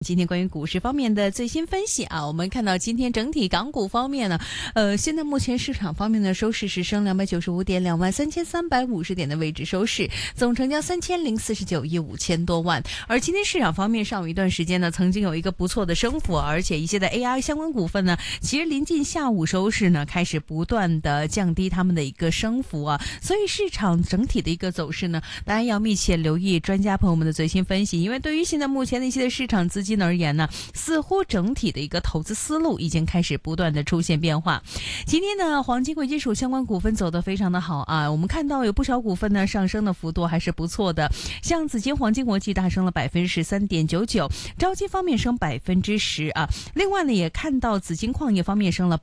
今天关于股市方面的最新分析啊，我们看到今天整体港股方面呢，现在目前市场方面的收市是升295点，23350点的位置收市，总成交3049亿5000多万。而今天市场方面上午一段时间呢，曾经有一个不错的升幅，而且一些的 AI 相关股份呢，其实临近下午收市呢，开始不断的降低他们的一个升幅啊，所以市场整体的一个走势呢，大家要密切留意专家朋友们的最新分析，因为对于现在目前的一些的市场资金而言呢，似乎整体的一个投资思路已经开始不断的出现变化。今天呢，黄金贵金属相关股份走得非常的好啊，我们看到有不少股份呢上升的幅度还是不错的，像紫金黄金国际大升了13.99%，招金方面升10%啊。另外呢，也看到紫金矿业方面升了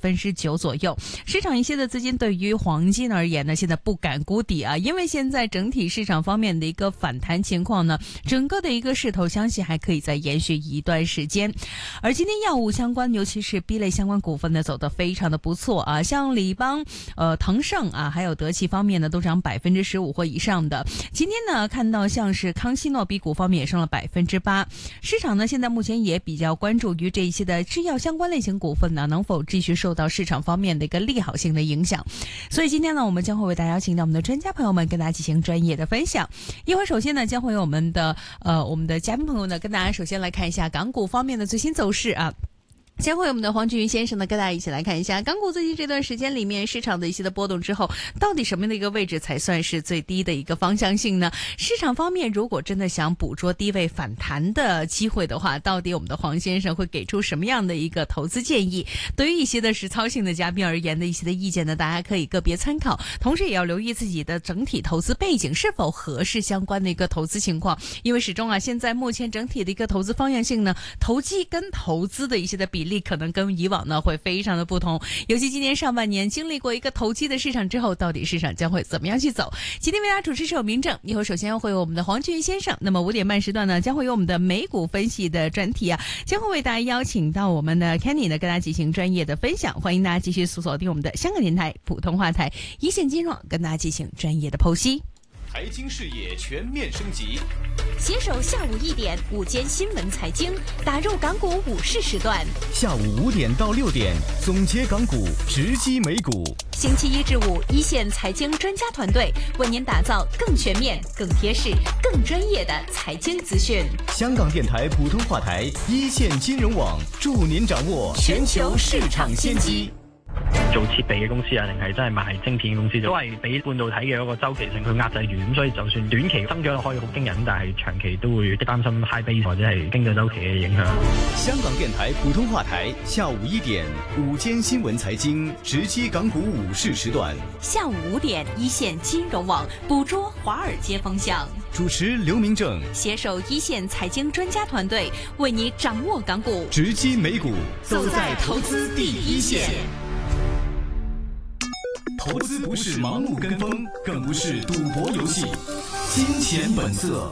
9%左右。市场一些的资金对于黄金而言呢，现在不敢估底啊，因为现在整体市场方面的一个反弹情况呢，整个的一个势头相信还可以再延续一段时间。而今天药物相关，尤其是 B 类相关股份呢，走得非常的不错啊，像理邦、腾盛啊，还有德气方面呢，都涨15%或以上的。今天呢，看到像是康希诺 B 股方面也升了8%。市场呢，现在目前也比较关注于这一些的制药相关类型股份呢，能否继续受到市场方面的一个利好性的影响。所以今天呢，我们将会为大家邀请到我们的专家朋友们，跟大家进行专业的分享。一会儿首先呢，将会有我们的嘉宾朋友呢，跟大家首先来看一下港股方面的最新走势啊。先会我们的黄俊瑜先生呢，跟大家一起来看一下港股最近这段时间里面市场的一些的波动之后，到底什么样的一个位置才算是最低的一个方向性呢？市场方面如果真的想捕捉低位反弹的机会的话，到底我们的黄先生会给出什么样的一个投资建议？对于一些的实操性的嘉宾而言的一些的意见呢，大家可以个别参考，同时也要留意自己的整体投资背景是否合适相关的一个投资情况，因为始终啊，现在目前整体的一个投资方向性呢，投机跟投资的一些的比例可能跟以往呢会非常的不同，尤其今年上半年经历过一个投机的市场之后，到底市场将会怎么样去走？今天为大家主持是有明正，一会儿首先会有我们的黄俊先生，那么5点半时段呢，将会有我们的美股分析的专题啊，将会为大家邀请到我们的 Kenny 呢，跟大家进行专业的分享，欢迎大家继续锁定我们的香港电台普通话台一线金融，跟大家进行专业的剖析。 财经视野全面升级， 携手下午1点午间新闻财经，打入港股午市时段。 下午5点到6点，总结港股，直击美股。 星期1至5，一线财经专家团队为您打造更全面、更贴实、更专业的财经资讯。 香港电台普通话台一線金融網，助您掌握全球市場先機。 做設備嘅公司啊，定係真係賣晶片嘅公司，都係俾半導體嘅一個周期性去壓制住，咁所以就算短期增長可以好驚人，但係長期都會擔心 high base 或者係經濟周期嘅影響。 香港電台普通話台下午1點午間新聞財經，直擊港股午市時段。 下午5點，一線金融網捕捉華爾街風向。 主持劉明正， 攜手一線財經專家團隊，為你掌握港股， 直擊美股，走在投資第一線。投資不是盲目跟風，更不是賭博遊戲。金錢本色。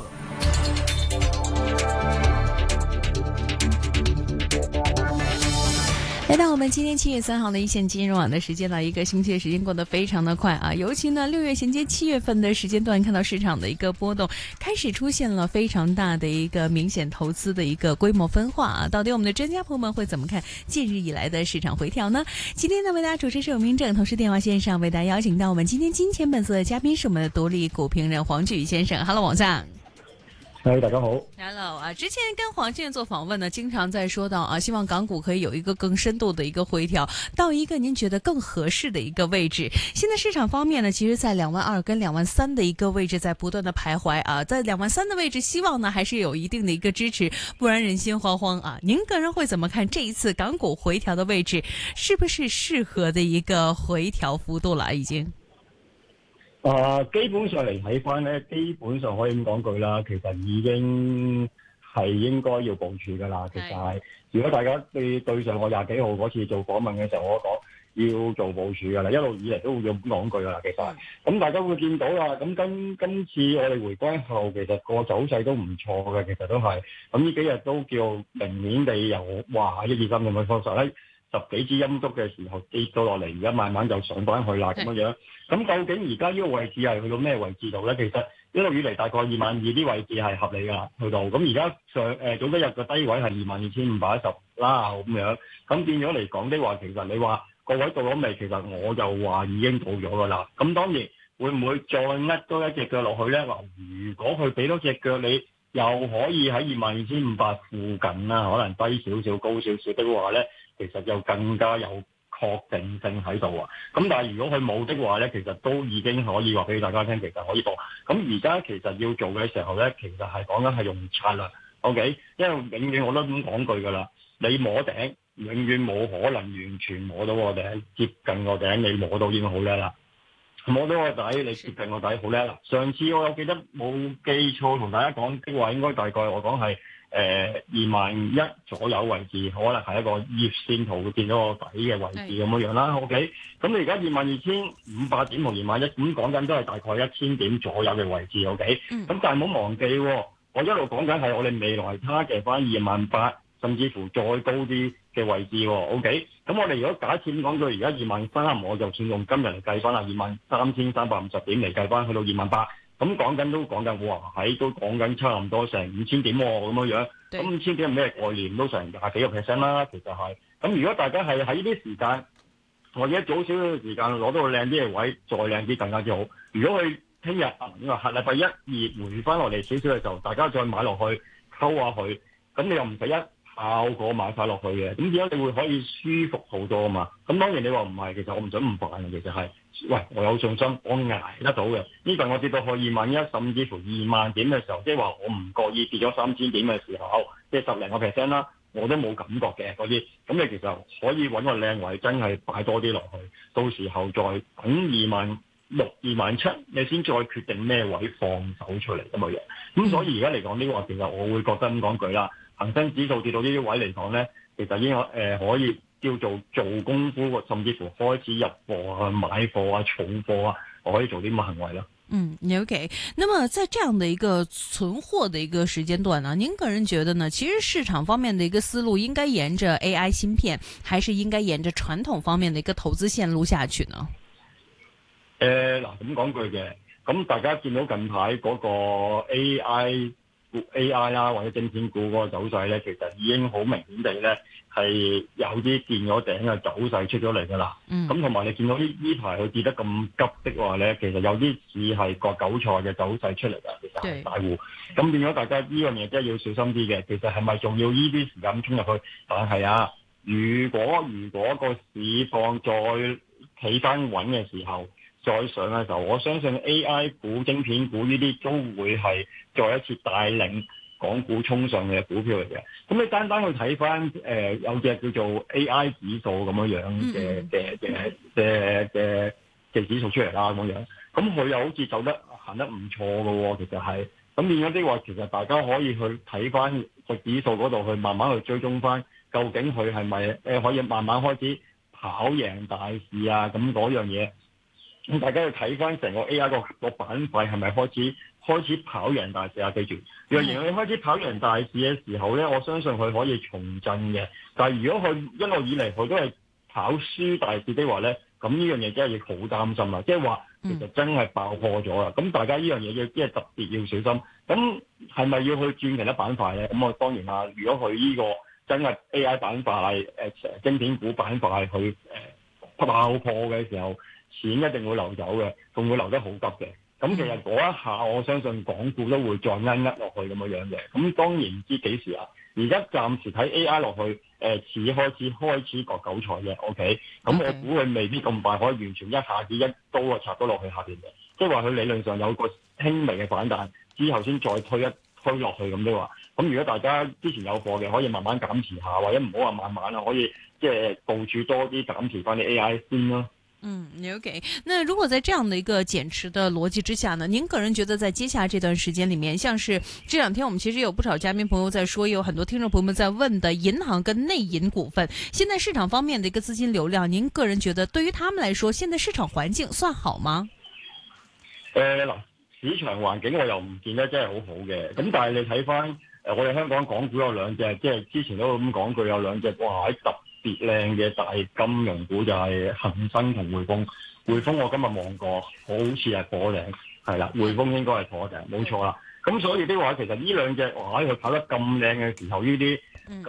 来到我们今天7月3號的一線金融網的時間呢，一個星期的時間過得非常的快啊，尤其呢6月銜接7月份的時間段，看到市場的一個波動，開始出現了非常大的一個明顯投資的一個規模分化啊，到底我們的專家朋友們會怎麼看近日以來的市場回調呢？今天呢為大家主持是有明正，同時電話線上為大家邀請到我們今天金錢本色的嘉賓是我們的獨立股評人黃俊瑜先生。Hello， 王上。 大家好。 Hello 啊，之前跟黄先生做访问呢，经常在说到啊，希望港股可以有一个更深度的一个回调，到一个您觉得更合适的一个位置。现在市场方面呢，其实在22000跟23000的一个位置在不断的徘徊啊，在23000的位置，希望呢还是有一定的一个支持，不然人心惶惶啊。您个人会怎么看这一次港股回调的位置，是不是适合的一个回调幅度了？已經？ 基本上嚟睇翻咧，基本上可以咁講句啦，其實已經係應該要部署噶啦。其實係，如果大家對上我20幾號嗰次做訪問嘅時候，我講要做部署噶啦，一路以嚟都會咁講句噶啦。其實咁大家會見到啦，咁今次我哋回歸後，其實個走勢都唔錯嘅，其實都係咁呢幾日都叫明顯地由1、2、3咁嘅方式咧。 十幾支陰燭嘅時候跌到落嚟，而家慢慢就上翻去啦咁樣。咁究竟而家呢個位置係去到咩位置度咧？其實一路以嚟大概22,000啲位置係合理㗎，去到咁而家早幾日嘅低位係22,510啦咁樣。咁變咗嚟講的話，其實你話個位到咗未？其實我就話已經到咗㗎啦。咁當然會唔會再甩多一隻腳落去咧？嗱，如果佢俾多隻腳你，又可以喺22,500附近啦，可能低少少、高少少的話咧，其實就更加有確定性喺度啊。咁但係如果佢冇的話咧，其實都已經可以話俾大家聽，其實可以報。咁而家其實要做嘅時候咧，其實係講緊係用策略 ，OK？因為永遠我都咁講句噶啦，你摸頂永遠冇可能完全摸到個頂，接近個頂你摸到已經好叻啦。摸到個底，你接近個底好叻啦。上次我有記得冇記錯，同大家講的話，應該大概我講係21,000左右位置，可能係一個月線圖會見到個底嘅位置咁樣啦。OK，咁你而家22,500點同21,000，咁講緊都係大概1000點左右嘅位置。OK，咁但係唔好忘記，我一路講緊係我哋未來target翻28,000，甚至乎再高啲嘅位置。OK，咁我哋如果假設講到而家23,000，我就算用今日嚟計翻啦，23,350點嚟計翻，去到28,000，咁講緊都講緊，哇喺都講緊差唔多成5,000點咁樣。咁5,000點係咩概念？都成20幾個 percent 啦，其實係。咁如果大家係喺呢啲時間，或者早少少嘅時間攞到個靚啲嘅位，再靚啲更加之好。如果佢聽日下禮拜1、2回翻落嚟少少嘅時候，大家再買落去溝下佢，咁你又唔使效果買晒落去嘅，咁點解你會可以舒服好多啊嘛？咁當然你話唔係，其實我唔想咁煩嘅，其實係，喂，我有信心，我捱得到嘅。呢份我跌到去21,000，甚至乎20,000點嘅時候，即係話我唔覺意跌咗3,000點嘅時候，即係10零個 percent 啦，我都冇感覺嘅嗰啲。咁你其實可以揾個靚位，真係擺多啲落去，到時候再等26,000、27,000，你先再決定咩位放手出嚟咁嘅樣。咁所以而家嚟講呢個，其實我會覺得咁講句啦。恒生指數跌到呢啲位嚟講咧，其實已經可以叫做功夫，甚至乎開始入貨啊、買貨啊、儲貨啊，我可以做啲乜行為啦。 OK。那麼在這樣的一個存貨的一個時間段呢，您個人覺得呢？其實市場方面的一個思路應該沿着 AI 芯片，還是應該沿着傳統方面的一個投資線路下去呢？ 嗱，咁講句嘅，咁大家見到近排嗰個 AI 啦，或者晶片股嗰個走勢咧，其實已經好明顯地咧係有啲見咗頂嘅走勢出咗嚟㗎啦。咁同埋你見到呢排佢跌得咁急的話咧，其實有啲似係割韭菜嘅走勢出嚟㗎，其實係大戶。咁變咗大家呢樣嘢真係要小心啲嘅。其實係咪仲要呢啲時間衝入去？但係啊，如果個市況再企翻穩嘅時候，再上嘅時候，我相信 AI 股、晶片股呢啲都會係再一次帶領港股衝上嘅股票嚟嘅。咁你單去睇翻有隻叫做 AI 指數咁樣嘅指數出嚟啦咁樣，咁佢又好似走得行得唔錯嘅喎，其實係。咁變咗啲話，其實大家可以去睇翻個指數嗰度去慢慢去追蹤翻，究竟佢係咪可以慢慢開始跑贏大市啊？咁嗰樣嘢。咁大家要睇翻成個 AI 個板塊係咪開始跑贏大市啊？記住，若然佢開始跑贏大市嘅時候咧，我相信佢可以重振嘅。但係如果佢一路以嚟佢都係跑輸大市的話咧，咁呢樣嘢真係要好擔心啦。即係話其實真係爆破咗啦。咁大家呢樣嘢即係特別要小心。咁係咪要去轉其他板塊咧？咁我當然啦。如果佢呢個真係 AI 板塊晶片股板塊去爆破嘅時候，錢一定會流走嘅，仲會流得好急嘅。咁其實嗰一下，我相信港股都會再壓落去咁樣嘅。咁當然唔知幾時啊。而家暫時睇 AI 落去，似開始割韭菜嘅。OK，咁我估佢未必咁快可以完全一下子一刀啊插咗落去下邊嘅。即係話佢理論上有個輕微嘅反彈，之後先再推落去咁樣話。咁如果大家之前有貨嘅，可以慢慢減持下，或者唔好話慢慢啦，可以即係部署多啲減持翻啲 AI 先咯。 OK。那如果在這樣的一個減持的邏輯之下呢，您個人覺得在接下來這段時間裡面，像是這兩天我們其實有不少嘉賓朋友在說，也有很多聽眾朋友們在問的銀行跟內銀股份，現在市場方面的一個資金流量，您個人覺得對於他們來說，現在市場環境算好嗎？ 嗱，市場環境我又唔見得真係好好嘅，咁但係你睇翻我哋香港港股有兩隻，即係之前都咁講句有兩隻，哇喺別靚嘅大金融股就係恒生同匯豐。匯豐我今日望過，好似係破頂，係啦，匯豐應該係破頂，冇錯啦。咁所以的話，其實呢兩隻哇，佢跑得咁靚嘅時候，呢啲